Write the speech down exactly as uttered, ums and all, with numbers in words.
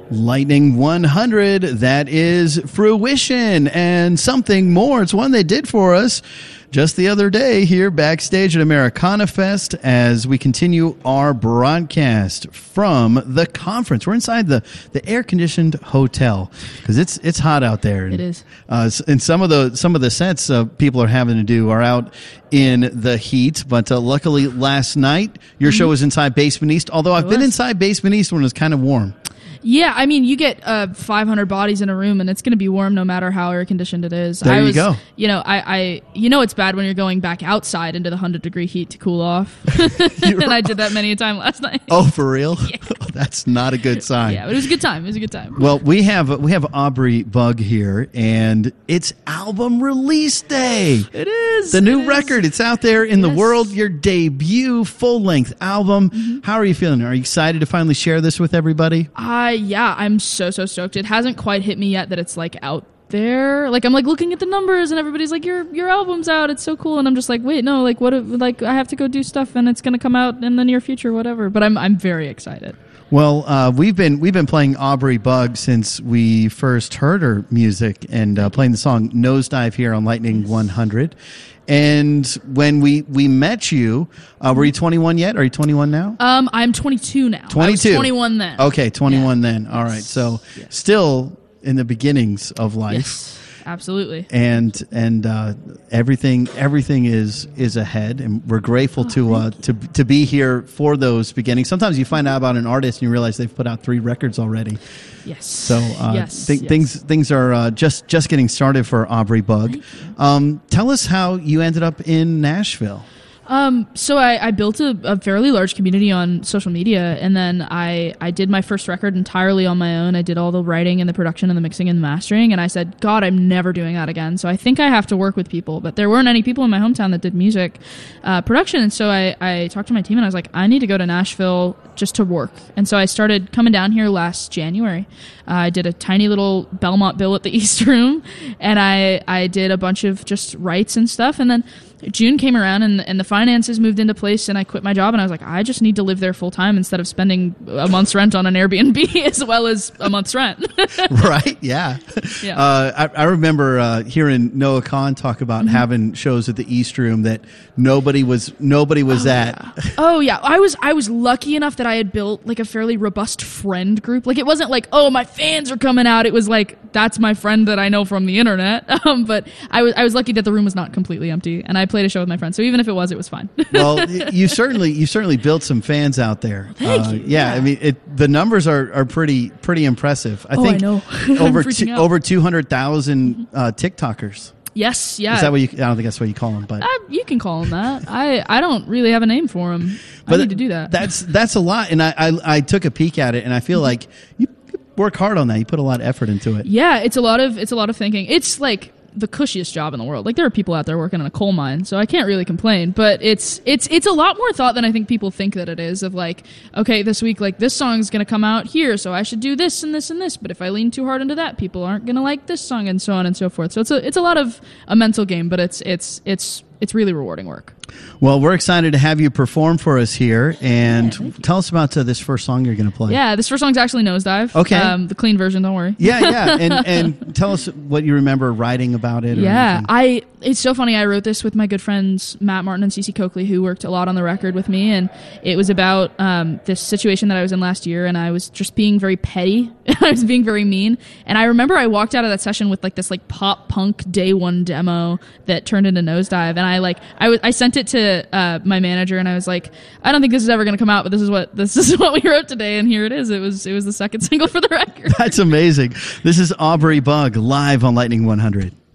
Lightning one hundred, that is Fruition and something more. It's one they did for us just the other day here backstage at Americana Fest as we continue our broadcast from the conference. We're inside the, the air-conditioned hotel because it's it's hot out there. It is. Uh, and some of the some of the sets uh, people are having to do are out in the heat. But uh, luckily last night your mm-hmm. show was inside Basement East, although I've it been was. inside Basement East when it was kind of warm. Yeah, I mean, you get uh, five hundred bodies in a room, and it's going to be warm no matter how air conditioned it is. There I you was, go. You know, I, I, you know, it's bad when you're going back outside into the hundred degree heat to cool off, and I did that many a time last night. Oh, for real? Yeah. That's not a good sign. Yeah, but it was a good time. It was a good time. Well, we have we have Aubrey Bug here, and it's album release day. It is the new it record. Is. It's out there in yes. the world. Your debut full length album. Mm-hmm. How are you feeling? Are you excited to finally share this with everybody? Uh, yeah, I'm so so stoked. It hasn't quite hit me yet that it's like out there. Like I'm like looking at the numbers, and everybody's like, "Your your album's out. It's so cool." And I'm just like, "Wait, no. Like what? If, like I have to go do stuff, and it's gonna come out in the near future, whatever." But I'm I'm very excited. Well, uh, we've been we've been playing Aubrey Bug since we first heard her music and uh, playing the song Nosedive here on Lightning one hundred. And when we, we met you, uh, were you twenty-one yet? Are you twenty-one now? Um, I'm twenty-two now. twenty-two. I was twenty-one then. Okay, twenty-one yeah. then. All right, so yes. still in the beginnings of life. Yes. Absolutely. And and uh, everything everything is is ahead, and we're grateful oh, to uh, to to be here for those beginnings. Sometimes you find out about an artist and you realize they've put out three records already. Yes. So uh, yes, th- yes. things things are uh, just just getting started for Aubrey Bug. Um, tell us how you ended up in Nashville. Um, so I, I built a, a fairly large community on social media, and then I, I did my first record entirely on my own. I did all the writing and the production and the mixing and the mastering, and I said, God, I'm never doing that again. So I think I have to work with people, but there weren't any people in my hometown that did music uh, production, and so I, I talked to my team, and I was like, I need to go to Nashville just to work. And so I started coming down here last January. Uh, I did a tiny little Belmont bill at the East Room, and I, I did a bunch of just writes and stuff, and then June came around and, and the finances moved into place, and I quit my job, and I was like, I just need to live there full time instead of spending a month's rent on an Airbnb as well as a month's rent. Right? Yeah. yeah. Uh, I, I remember uh, hearing Noah Kahn talk about mm-hmm. having shows at the East Room that nobody was nobody was oh, at. Yeah. Oh yeah, I was I was lucky enough that I had built like a fairly robust friend group. Like it wasn't like, oh, my fans are coming out. It was like, that's my friend that I know from the internet. Um, but I was I was lucky that the room was not completely empty, and I played a show with my friends, so even if it was, it was fine. Well, you certainly you certainly built some fans out there. Thank uh, you. Yeah, Yeah, I mean, it, the numbers are, are pretty pretty impressive. I oh, think I know. over I'm freaking two, out. over two hundred thousand uh, TikTokers. Yes, yeah. Is that what you? I don't think that's what you call them, but uh, you can call them that. I, I don't really have a name for them. I but need to do that. That's that's a lot, and I I, I took a peek at it, and I feel like you work hard on that. You put a lot of effort into it. Yeah, it's a lot of it's a lot of thinking. It's like the cushiest job in the world. Like there are people out there working in a coal mine, so I can't really complain. But it's it's it's a lot more thought than I think people think that it is. Of like, okay, this week like this song's gonna come out here, so I should do this and this and this. But if I lean too hard into that, people aren't gonna like this song, and so on and so forth. So it's a it's a lot of a mental game, but it's it's it's it's really rewarding work. Well, we're excited to have you perform for us here, and yeah, tell us about uh, this first song you're going to play. Yeah, this first song's actually Nosedive. Okay. Um, the clean version, don't worry. Yeah, yeah, and and tell us what you remember writing about it. Or yeah, anything. I. It's so funny. I wrote this with my good friends Matt Martin and Cece Coakley, who worked a lot on the record with me, and it was about um, this situation that I was in last year, and I was just being very petty. I was being very mean, and I remember I walked out of that session with like this like pop punk day one demo that turned into Nosedive, and I like I was I sent it to uh, my manager, and I was like, I don't think this is ever going to come out, but this is what this is what we wrote today, and here it is. It was it was the second single for the record. That's amazing. This is Aubrey Bug live on Lightning one hundred.